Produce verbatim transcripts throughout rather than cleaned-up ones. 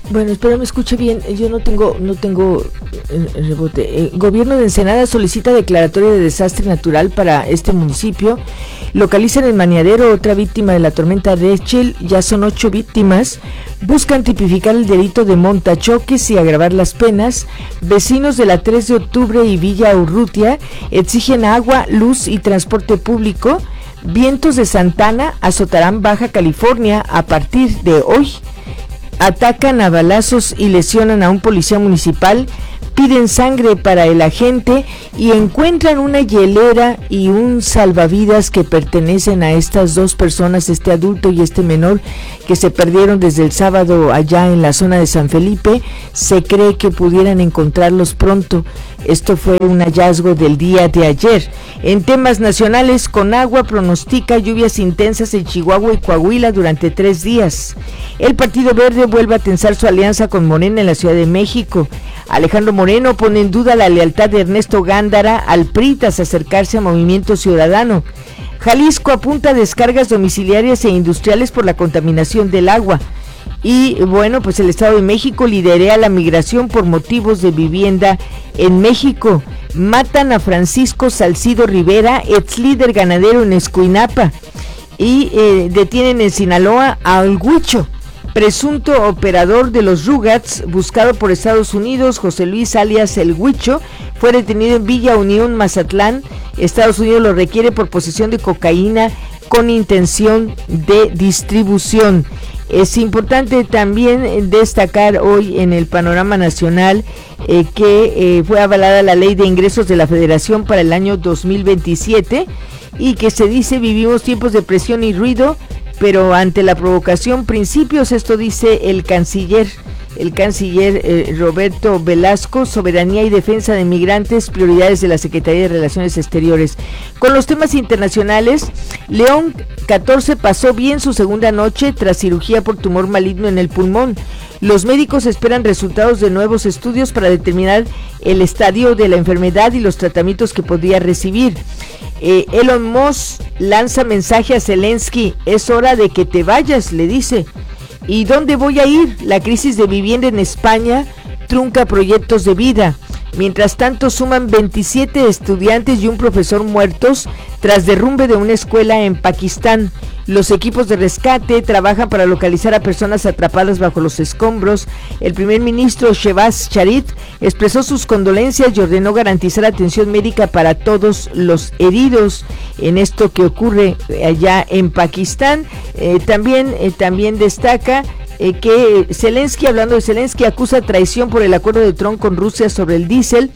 Bueno, espero me escuche bien. Yo no tengo, no tengo eh, rebote. El gobierno de Ensenada solicita declaratoria de desastre natural para este municipio. Localizan en Maniadero otra víctima de la tormenta Rachel. Ya son ocho víctimas. Buscan tipificar el delito de montachoques y agravar las penas. Vecinos de la tres de octubre y Villa Urrutia exigen agua, luz y transporte público. Vientos de Santana azotarán Baja California a partir de hoy. Atacan a balazos y lesionan a un policía municipal. Piden sangre para el agente y encuentran una hielera y un salvavidas que pertenecen a estas dos personas, este adulto y este menor, que se perdieron desde el sábado allá en la zona de San Felipe. Se cree que pudieran encontrarlos pronto. Esto fue un hallazgo del día de ayer. En temas nacionales, Conagua pronostica lluvias intensas en Chihuahua y Coahuila durante tres días. El Partido Verde vuelve a tensar su alianza con Morena en la Ciudad de México. Alejandro Moreno pone en duda la lealtad de Ernesto Gándara al P R I tras acercarse a Movimiento Ciudadano. Jalisco apunta a descargas domiciliarias e industriales por la contaminación del agua. Y bueno, pues el Estado de México liderea la migración por motivos de vivienda en México. Matan a Francisco Salcido Rivera, ex líder ganadero en Escuinapa. Y eh, detienen en Sinaloa al Huicho, presunto operador de los Rugrats, buscado por Estados Unidos. José Luis alias El Huicho fue detenido en Villa Unión, Mazatlán. Estados Unidos lo requiere por posesión de cocaína con intención de distribución. Es importante también destacar hoy en el panorama nacional eh, que eh, fue avalada la Ley de Ingresos de la Federación para el año dos mil veintisiete y que se dice vivimos tiempos de presión y ruido, pero ante la provocación, principios. Esto dice el canciller, el canciller eh, Roberto Velasco. Soberanía y defensa de migrantes, prioridades de la Secretaría de Relaciones Exteriores. Con los temas internacionales, León catorce pasó bien su segunda noche tras cirugía por tumor maligno en el pulmón. Los médicos esperan resultados de nuevos estudios para determinar el estadio de la enfermedad y los tratamientos que podría recibir. Eh, Elon Musk lanza mensaje a Zelensky: es hora de que te vayas, le dice. ¿Y dónde voy a ir? La crisis de vivienda en España trunca proyectos de vida. Mientras tanto, suman veintisiete estudiantes y un profesor muertos tras derrumbe de una escuela en Pakistán. Los equipos de rescate trabajan para localizar a personas atrapadas bajo los escombros. El primer ministro Shehbaz Sharif expresó sus condolencias y ordenó garantizar atención médica para todos los heridos en esto que ocurre allá en Pakistán. Eh, también, eh, también destaca Eh, que Zelensky, hablando de Zelensky, acusa traición por el acuerdo de Trump con Rusia sobre el diésel.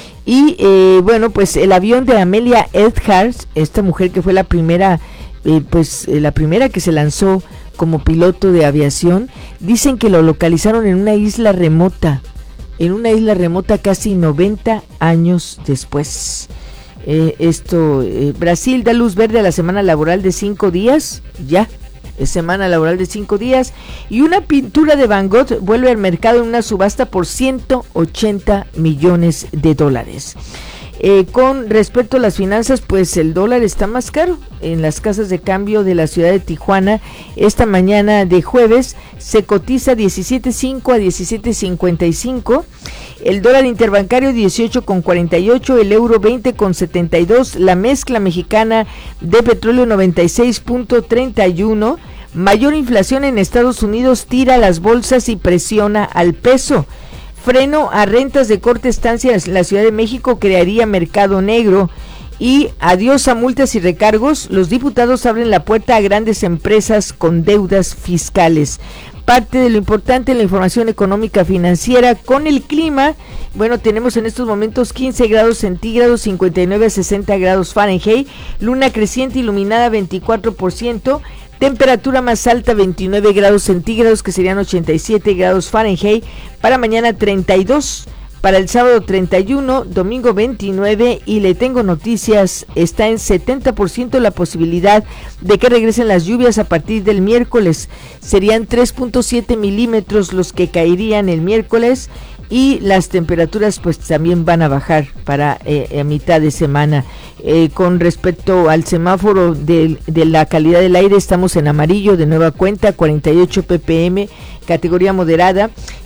Y eh, bueno, pues el avión de Amelia Earhart, esta mujer que fue la primera, eh, pues eh, la primera que se lanzó como piloto de aviación, dicen que lo localizaron en una isla remota, en una isla remota casi noventa años después. Eh, esto, eh, Brasil da luz verde a la semana laboral de cinco días, ya. Es semana laboral de cinco días. Y una pintura de Van Gogh vuelve al mercado en una subasta por ciento ochenta millones de dólares. Eh, con respecto a las finanzas, pues el dólar está más caro en las casas de cambio de la ciudad de Tijuana. Esta mañana de jueves se cotiza diecisiete cinco a diecisiete cincuenta y cinco. El dólar interbancario dieciocho con cuarenta y ocho, el euro veinte con setenta y dos, la mezcla mexicana de petróleo noventa y seis punto treinta y uno. Mayor inflación en Estados Unidos tira las bolsas y presiona al peso. Freno a rentas de corta estancia en la Ciudad de México crearía mercado negro. Y adiós a multas y recargos, los diputados abren la puerta a grandes empresas con deudas fiscales. Parte de lo importante en la información económica financiera. Con el clima, bueno, tenemos en estos momentos quince grados centígrados, cincuenta y nueve a sesenta grados Fahrenheit, luna creciente iluminada veinticuatro por ciento, temperatura más alta veintinueve grados centígrados, que serían ochenta y siete grados Fahrenheit, para mañana treinta y dos, para el sábado treinta y uno, domingo veintinueve, y le tengo noticias, está en setenta por ciento la posibilidad de que regresen las lluvias a partir del miércoles. Serían tres punto siete milímetros los que caerían el miércoles, y las temperaturas pues también van a bajar para eh, a mitad de semana. Eh, con respecto al semáforo de, de la calidad del aire, estamos en amarillo de nueva cuenta, cuarenta y ocho ppm, categoría moderada,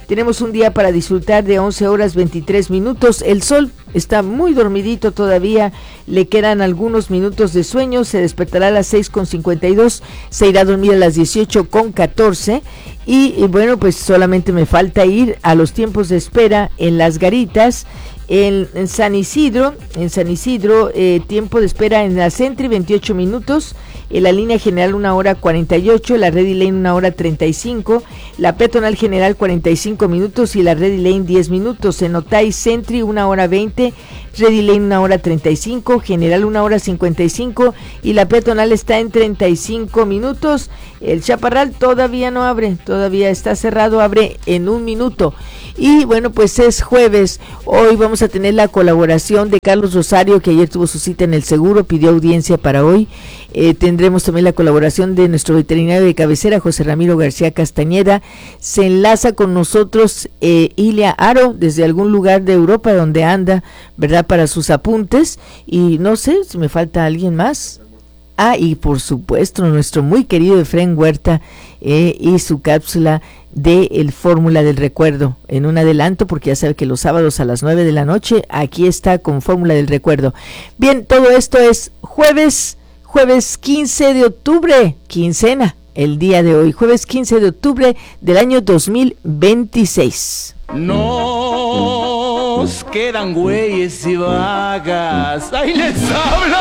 Tenemos un día para disfrutar de once horas veintitrés minutos. El sol está muy dormidito todavía, le quedan algunos minutos de sueño, se despertará a las seis con cincuenta y dos, se irá a dormir a las dieciocho con catorce y, y bueno, pues solamente me falta ir a los tiempos de espera en las garitas. En, en San Isidro, en San Isidro, eh, tiempo de espera en la Sentry veintiocho minutos, en la línea general una hora cuarenta y ocho, la Ready Lane una hora treinta y cinco, la peatonal general cuarenta y cinco minutos y la Ready Lane diez minutos, en Otay Sentry una hora veinte, Ready Lane una hora treinta y cinco, general una hora cincuenta y cinco y la peatonal está en treinta y cinco minutos. El Chaparral todavía no abre, todavía está cerrado, abre en un minuto. Y bueno, pues es jueves, hoy vamos a tener la colaboración de Carlos Rosario, que ayer tuvo su cita en el seguro, pidió audiencia para hoy. Eh, tendremos también la colaboración de nuestro veterinario de cabecera, José Ramiro García Castañeda. Se enlaza con nosotros eh, Ilia Aro, desde algún lugar de Europa donde anda, ¿verdad?, para sus apuntes. Y no sé si me falta alguien más. Ah, y por supuesto, nuestro muy querido Efraín Huerta eh, y su cápsula de el Fórmula del Recuerdo, en un adelanto, porque ya sabe que los sábados a las nueve de la noche, aquí está con Fórmula del Recuerdo. Bien, todo esto es jueves, jueves quince de octubre, quincena, el día de hoy, jueves quince de octubre del año dos mil veintiséis. Nos quedan güeyes y vagas, ahí les habla.